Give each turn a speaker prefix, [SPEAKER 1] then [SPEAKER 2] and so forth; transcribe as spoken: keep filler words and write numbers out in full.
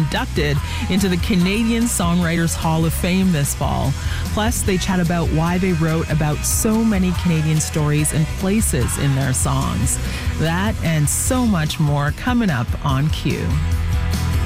[SPEAKER 1] inducted into the Canadian Songwriters Hall of Fame this fall. Plus, they chat about why they wrote about so many Canadian stories and places in their songs. That and so much more coming up on Q.